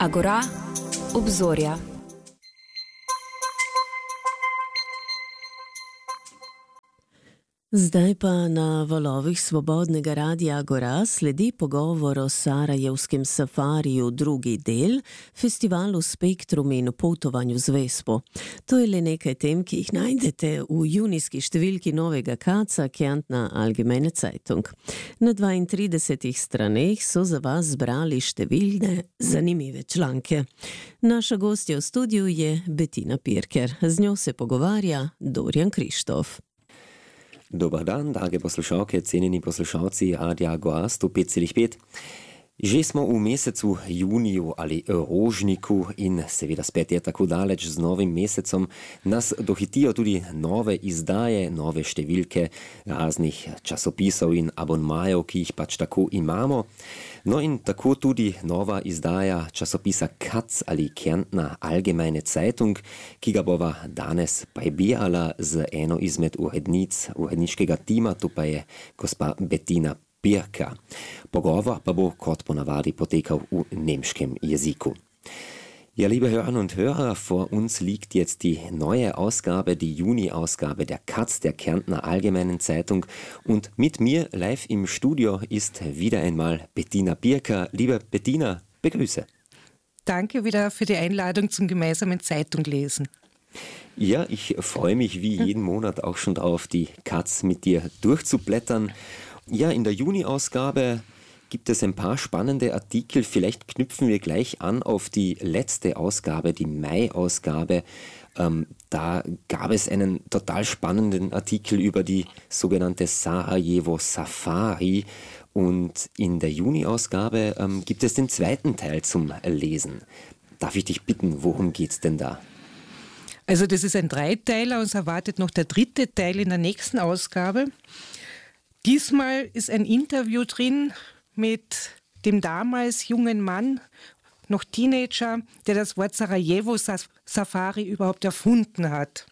Agora, obzorja. Zdaj pa na valovih Svobodnega radia Agora sledi pogovor o sarajevskem safariju drugi del, festivalu Spektrum in potovanju z Vespo. To je le nekaj tem, ki jih najdete v junijski številki novega kaca Kärntner Allgemeine Zeitung. Na 32 straneh so za vas zbrali številne zanimive članke. Naša gostja v studiu je Bettina Pirker. Z njo se pogovarja Dorian Krištof. Dobar dan, drage poslušalke, cenjeni poslušalci Radia Agora 105,5. Že smo v mesecu juniju ali rožniku in seveda spet je tako daleč z novim mesecom, nas dohitijo tudi nove izdaje, nove številke raznih časopisov in abonmajev, ki jih pač tako imamo. No in tako tudi nova izdaja časopisa KAC ali Kärntner Allgemeine Zeitung, ki ga bova danes prebirala z eno izmed uredniškega tima, to pa je gospa Bettina Pirker. Pogovor pa bo kot ponavadi potekal v nemškem jeziku. Ja, liebe Hörerinnen und Hörer, vor uns liegt jetzt die neue Ausgabe, die Juni-Ausgabe der KAZ, der Kärntner Allgemeinen Zeitung. Und mit mir live im Studio ist wieder einmal Bettina Pirker. Liebe Bettina, begrüße. Danke wieder für die Einladung zum gemeinsamen Zeitunglesen. Ja, ich freue mich wie jeden Monat auch schon darauf, die KAZ mit dir durchzublättern. Ja, in der Juni-Ausgabe gibt es ein paar spannende Artikel. Vielleicht knüpfen wir gleich an auf die letzte Ausgabe, die Mai-Ausgabe. Da gab es einen total spannenden Artikel über die sogenannte Sarajevo Safari. Und in der Juni-Ausgabe gibt es den zweiten Teil zum Lesen. Darf ich dich bitten, worum geht's denn da? Also das ist ein Dreiteiler, uns erwartet noch der dritte Teil in der nächsten Ausgabe. Diesmal ist ein Interview drin mit dem damals jungen Mann, noch Teenager, der das Wort Sarajevo Safari überhaupt erfunden hat.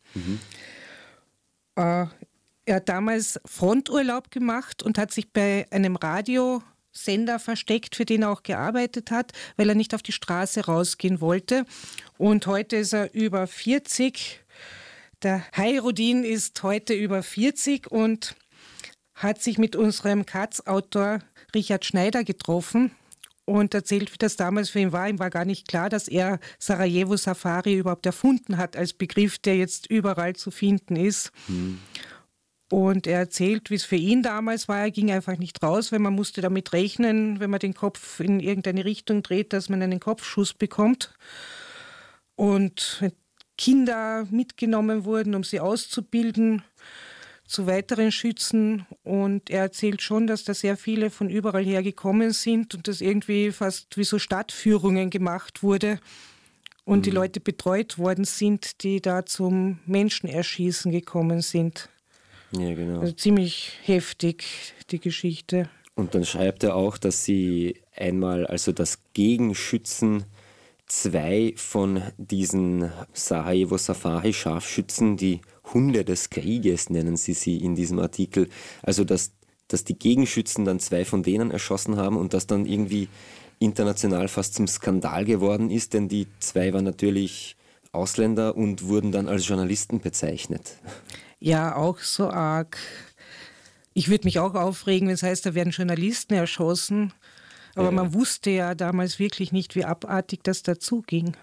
Er hat damals Fronturlaub gemacht und hat sich bei einem Radiosender versteckt, für den er auch gearbeitet hat, weil er nicht auf die Straße rausgehen wollte. Und heute ist er über 40. Der Hayruddin ist heute über 40 und hat sich mit unserem KAZ-Autor Richard Schneider getroffen und erzählt, wie das damals für ihn war. Ihm war gar nicht klar, dass er Sarajevo Safari überhaupt erfunden hat als Begriff, der jetzt überall zu finden ist. Und er erzählt, wie es für ihn damals war. Er ging einfach nicht raus, weil man musste damit rechnen, wenn man den Kopf in irgendeine Richtung dreht, dass man einen Kopfschuss bekommt. Und Kinder mitgenommen wurden, um sie auszubilden zu weiteren Schützen, und er erzählt schon, dass da sehr viele von überall her gekommen sind und dass irgendwie fast wie so Stadtführungen gemacht wurde und die Leute betreut worden sind, die da zum Menschenerschießen gekommen sind. Ja, genau. Also ziemlich heftig, die Geschichte. Und dann schreibt er auch, dass sie einmal, also das Gegenschützen, zwei von diesen Sarajevo Safari Scharfschützen, die Hunde des Krieges nennen sie in diesem Artikel, also dass die Gegenschützen dann zwei von denen erschossen haben und das dann irgendwie international fast zum Skandal geworden ist, denn die zwei waren natürlich Ausländer und wurden dann als Journalisten bezeichnet. Ja, auch so arg. Ich würde mich auch aufregen, wenn es heißt, da werden Journalisten erschossen. Aber man wusste ja damals wirklich nicht, wie abartig das dazuging.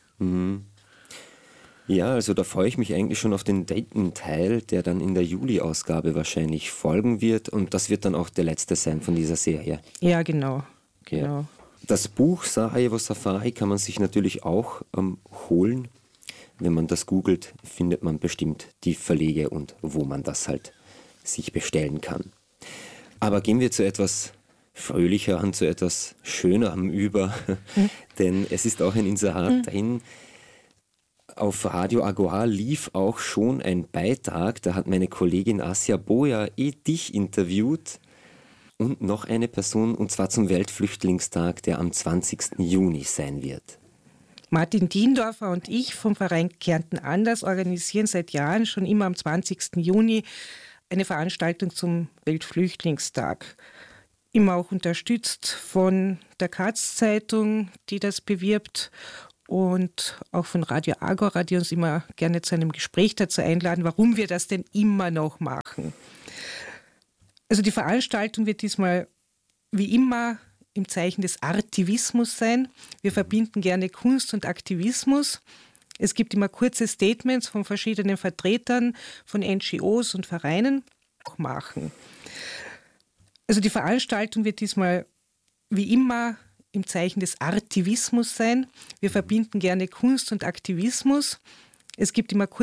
Ja, also da freue ich mich eigentlich schon auf den dritten Teil, der dann in der Juli-Ausgabe wahrscheinlich folgen wird. Und das wird dann auch der letzte sein von dieser Serie. Ja, genau. Okay. Genau. Das Buch Sarajevo Safari kann man sich natürlich auch holen. Wenn man das googelt, findet man bestimmt die Verlege und wo man das halt sich bestellen kann. Aber gehen wir zu etwas fröhlicher, zu etwas Schönerem über, denn es ist auch ein Inserat drin. Auf Radio Agora lief auch schon ein Beitrag, da hat meine Kollegin Asja Boja dich interviewt und noch eine Person, und zwar zum Weltflüchtlingstag, der am 20. Juni sein wird. Martin Diendorfer und ich vom Verein Kärnten Anders organisieren seit Jahren schon immer am 20. Juni eine Veranstaltung zum Weltflüchtlingstag. immer auch unterstützt von der Katz-Zeitung, die das bewirbt, und auch von Radio Agora, die uns immer gerne zu einem Gespräch dazu einladen, warum wir das denn immer noch machen. Also die Veranstaltung wird diesmal wie immer im Zeichen des Artivismus sein. Wir verbinden gerne Kunst und Aktivismus. Es gibt immer kurze Statements von verschiedenen Vertretern von NGOs und Vereinen machen. Also die Veranstaltung wird diesmal wie immer im Zeichen des Artivismus sein. Wir verbinden gerne Kunst und Aktivismus. Es gibt immer